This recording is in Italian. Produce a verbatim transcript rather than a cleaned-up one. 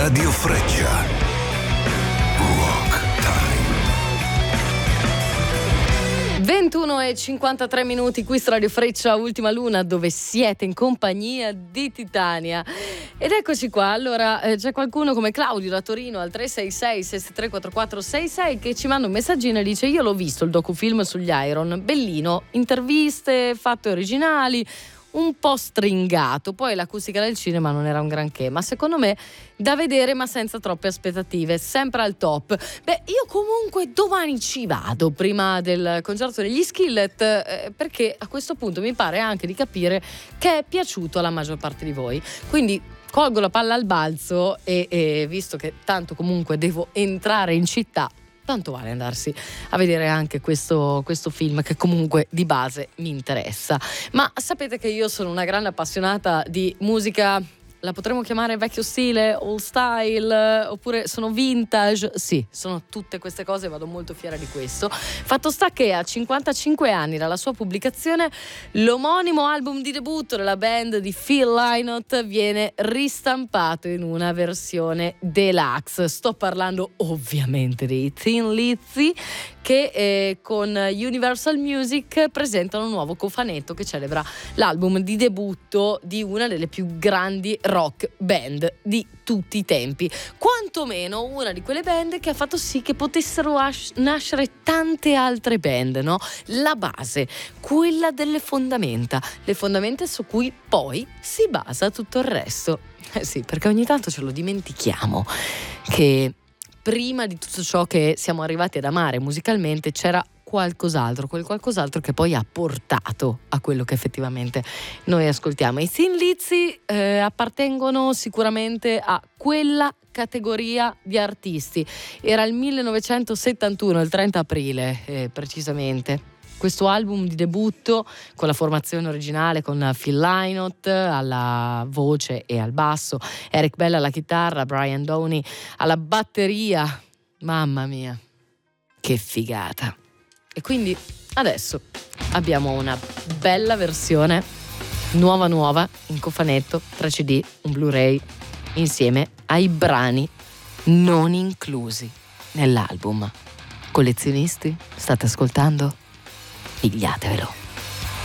Radio Freccia. Rock Time. ventuno e cinquantatré minuti qui su Radio Freccia, Ultima Luna, dove siete in compagnia di Titania. Ed eccoci qua. Allora, eh, c'è qualcuno come Claudio da Torino al tre sei sei sei tre quattro quattro sei sei che ci manda un messaggino e dice: io l'ho visto il docufilm sugli Iron, bellino, interviste fatte originali, un po' stringato, poi l'acustica del cinema non era un granché, ma secondo me da vedere, ma senza troppe aspettative, sempre al top. Beh, io comunque domani ci vado prima del concerto degli Skillet, eh, perché a questo punto mi pare anche di capire che è piaciuto alla maggior parte di voi, quindi colgo la palla al balzo e, e visto che tanto comunque devo entrare in città, tanto vale andarsi a vedere anche questo, questo film che comunque di base mi interessa. Ma sapete che io sono una grande appassionata di musica, la potremmo chiamare vecchio stile, old style, oppure sono vintage? Sì, sono tutte queste cose, vado molto fiera di questo. Fatto sta che a cinquantacinque anni dalla sua pubblicazione, l'omonimo album di debutto della band di Phil Lynott viene ristampato in una versione deluxe. Sto parlando ovviamente dei Thin Lizzy, che eh, con Universal Music presentano un nuovo cofanetto che celebra l'album di debutto di una delle più grandi rock band di tutti i tempi, quantomeno una di quelle band che ha fatto sì che potessero as- nascere tante altre band, no? La base, quella delle fondamenta, le fondamenta su cui poi si basa tutto il resto. Eh sì, perché ogni tanto ce lo dimentichiamo che prima di tutto ciò che siamo arrivati ad amare musicalmente c'era qualcos'altro, quel qualcos'altro che poi ha portato a quello che effettivamente noi ascoltiamo. I Thin Lizzy eh, appartengono sicuramente a quella categoria di artisti. Era il millenovecentosettantuno, il trenta aprile eh, precisamente. Questo album di debutto con la formazione originale con Phil Lynott alla voce e al basso, Eric Bell alla chitarra, Brian Downey alla batteria. Mamma mia, che figata! E quindi adesso abbiamo una bella versione nuova nuova in cofanetto, tre C D, un Blu-ray, insieme ai brani non inclusi nell'album. Collezionisti, state ascoltando? Pigliatevelo.